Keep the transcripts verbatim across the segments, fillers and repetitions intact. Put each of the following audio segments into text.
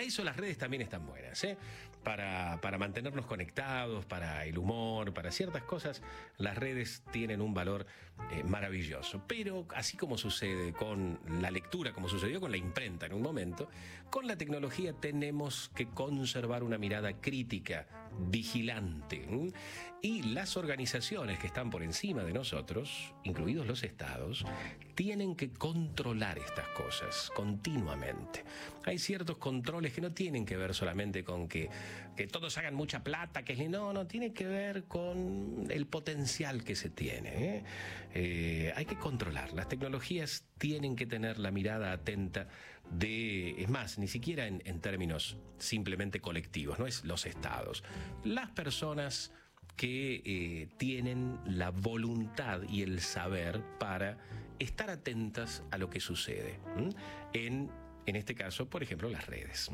eso las redes también están buenas, ¿eh? Para, para mantenernos conectados, para el humor, para ciertas cosas, las redes tienen un valor eh, maravilloso. Pero así como sucede con la lectura, como sucedió con la imprenta en un momento, con la tecnología tenemos que conservar una mirada crítica, vigilante. ¿Mm? Y las organizaciones que están por encima de nosotros, incluidos los estados, tienen que controlar estas cosas continuamente. Hay ciertos controles que no tienen que ver solamente con que, que todos hagan mucha plata, que no, no, tiene que ver con el potencial que se tiene. ¿eh? Eh, hay que controlar. Las tecnologías tienen que tener la mirada atenta de, es más, ni siquiera en, en términos simplemente colectivos, no es los estados, las personas que eh, tienen la voluntad y el saber para estar atentas a lo que sucede ¿m? en En este caso, por ejemplo, las redes.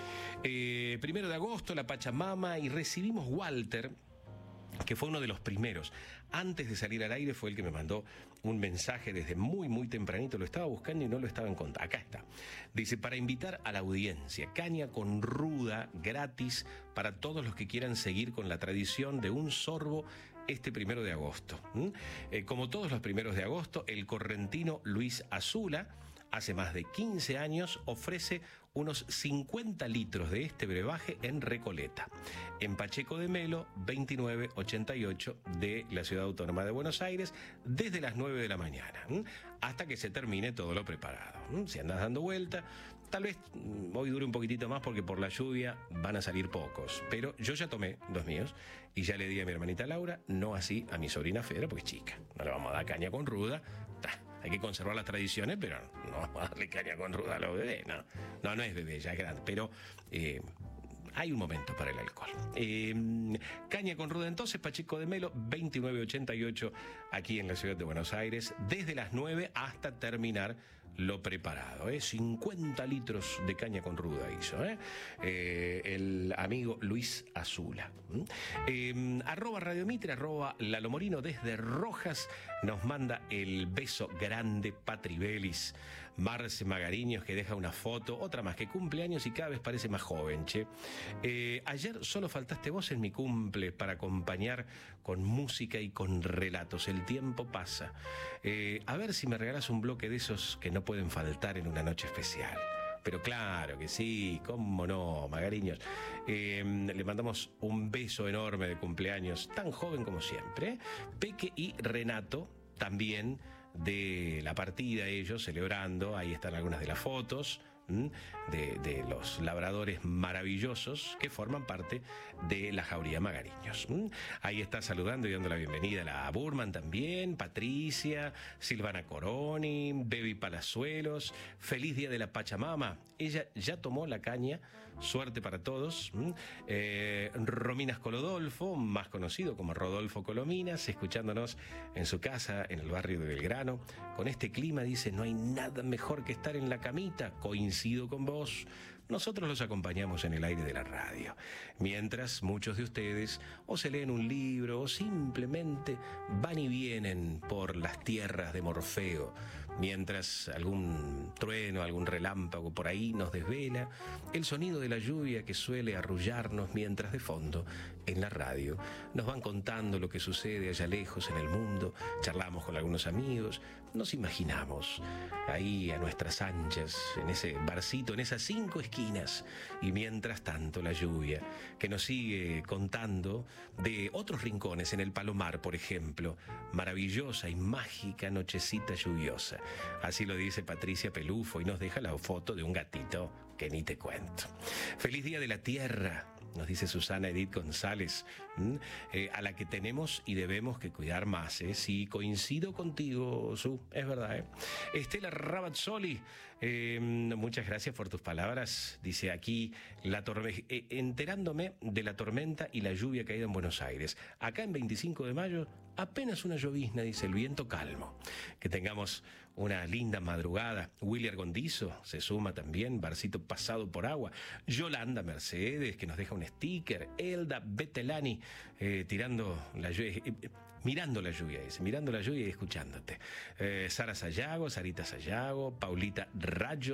Eh, primero de agosto, la Pachamama, y recibimos Walter, que fue uno de los primeros. Antes de salir al aire fue el que me mandó un mensaje desde muy, muy tempranito. Lo estaba buscando y no lo estaba encontrando. Acá está. Dice, para invitar a la audiencia, caña con ruda, gratis, para todos los que quieran seguir con la tradición de un sorbo este primero de agosto. ¿Mm? Eh, como todos los primeros de agosto, el correntino Luis Azula, hace más de quince años, ofrece unos cincuenta litros de este brebaje en Recoleta, en Pacheco de Melo, veintinueve ochenta y ocho de la Ciudad Autónoma de Buenos Aires, desde las nueve de la mañana, ¿m? hasta que se termine todo lo preparado. ¿m? Si andas dando vuelta, tal vez hoy dure un poquitito más porque por la lluvia van a salir pocos, pero yo ya tomé dos míos y ya le di a mi hermanita Laura, no así a mi sobrina Fedra, porque es chica, no le vamos a dar caña con ruda. Ta. Hay que conservar las tradiciones, pero no vamos a darle caña con ruda a los bebés, no. No, no es bebé, ya es grande, pero eh, hay un momento para el alcohol. Eh, caña con ruda entonces, Pacheco de Melo, veintinueve ochenta y ocho, aquí en la ciudad de Buenos Aires, desde las nueve hasta terminar lo preparado. ¿eh? cincuenta litros de caña con ruda hizo ¿eh? Eh, el amigo Luis Azula. ¿Mm? Eh, arroba Radio Mitre, arroba Lalo Morino desde Rojas, nos manda el beso grande Patri Belis. Marce Magariños, que deja una foto, otra más, que cumple años y cada vez parece más joven, che. Eh, ayer solo faltaste vos en mi cumple para acompañar con música y con relatos. El tiempo pasa. Eh, a ver si me regalas un bloque de esos que no pueden faltar en una noche especial. Pero claro que sí, cómo no, Magariños. Eh, le mandamos un beso enorme de cumpleaños, tan joven como siempre. ¿eh? Peque y Renato, también de la partida, ellos celebrando. Ahí están algunas de las fotos de, de los labradores maravillosos que forman parte de la Jauría Magariños. Ahí está saludando y dando la bienvenida a la Burman también, Patricia, Silvana Coroni, Bebi Palazuelos. Feliz día de la Pachamama. Ella ya tomó la caña, suerte para todos. Eh, Rominas Colodolfo, más conocido como Rodolfo Colominas, escuchándonos en su casa en el barrio de Belgrano. Con este clima, dice, no hay nada mejor que estar en la camita. Coincido con vos. Nosotros los acompañamos en el aire de la radio, mientras muchos de ustedes o se leen un libro o simplemente van y vienen por las tierras de Morfeo, mientras algún trueno, algún relámpago por ahí nos desvela, el sonido de la lluvia que suele arrullarnos, mientras de fondo, en la radio, nos van contando lo que sucede allá lejos en el mundo, charlamos con algunos amigos, nos imaginamos ahí a nuestras anchas, en ese barcito, en esas cinco esquinas, y mientras tanto la lluvia que nos sigue contando de otros rincones en el Palomar, por ejemplo, maravillosa y mágica nochecita lluviosa. Así lo dice Patricia Pelufo y nos deja la foto de un gatito que ni te cuento. Feliz día de la tierra, nos dice Susana Edith González, eh, a la que tenemos y debemos que cuidar más. ¿eh? Sí, coincido contigo, Su, es verdad. ¿eh? Estela Rabazzoli, eh, muchas gracias por tus palabras. Dice aquí, la torme- eh, enterándome de la tormenta y la lluvia caída en Buenos Aires. Acá en veinticinco de mayo, apenas una llovizna, dice, el viento calmo. Que tengamos una linda madrugada. William Gondizo se suma también, barcito pasado por agua. Yolanda Mercedes, que nos deja un sticker. Elda Betelani, eh, tirando la lluvia, eh, mirando la lluvia, dice, mirando la lluvia y escuchándote. Eh, Sara Sayago, Sarita Sayago, Paulita Rayo,